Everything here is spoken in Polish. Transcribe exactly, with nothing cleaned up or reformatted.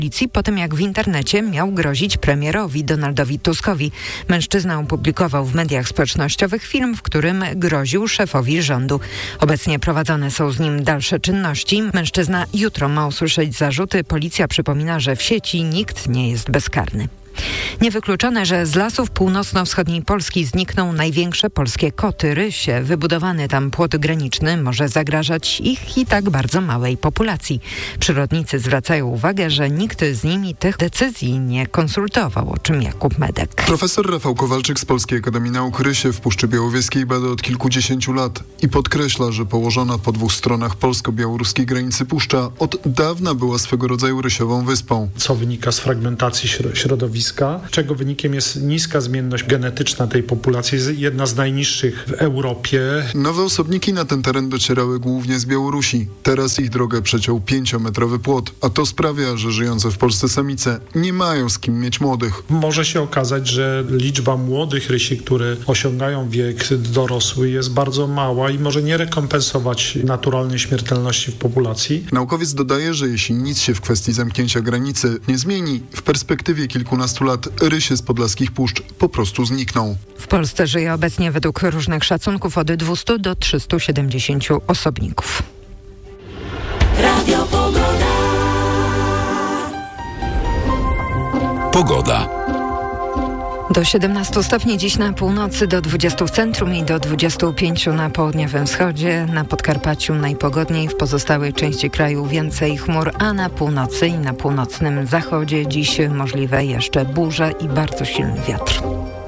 policji po tym, jak w internecie miał grozić premierowi Donaldowi Tuskowi. Mężczyzna opublikował w mediach społecznościowych film, w którym groził szefowi rządu. Obecnie prowadzone są z nim dalsze czynności. Mężczyzna jutro ma usłyszeć zarzuty. Policja przypomina, że w sieci nikt nie jest bezkarny. Niewykluczone, że z lasów północno-wschodniej Polski znikną największe polskie koty rysie. Wybudowany tam płot graniczny może zagrażać ich i tak bardzo małej populacji. Przyrodnicy zwracają uwagę, że nikt z nimi tych decyzji nie konsultował, o czym Jakub Medek. Profesor Rafał Kowalczyk z Polskiej Akademii Nauk rysie w Puszczy Białowieskiej bada od kilkudziesięciu lat i podkreśla, że położona po dwóch stronach polsko-białoruskiej granicy puszcza od dawna była swego rodzaju rysiową wyspą. Co wynika z fragmentacji środowiska, czego wynikiem jest niska zmienność genetyczna tej populacji, jest jedna z najniższych w Europie. Nowe osobniki na ten teren docierały głównie z Białorusi. Teraz ich drogę przeciął pięciometrowy płot, a to sprawia, że żyjące w Polsce samice nie mają z kim mieć młodych. Może się okazać, że liczba młodych rysi, które osiągają wiek dorosły, jest bardzo mała i może nie rekompensować naturalnej śmiertelności w populacji. Naukowiec dodaje, że jeśli nic się w kwestii zamknięcia granicy nie zmieni, w perspektywie kilkunastu lat rysie z podlaskich puszcz po prostu znikną. W Polsce żyje obecnie według różnych szacunków od dwustu do trzystu siedemdziesięciu osobników. Radio Pogoda. Pogoda. Do siedemnastu stopni dziś na północy, do dwudziestu w centrum i do dwudziestu pięciu na południowym wschodzie. Na Podkarpaciu najpogodniej, w pozostałej części kraju więcej chmur, a na północy i na północnym zachodzie dziś możliwe jeszcze burze i bardzo silny wiatr.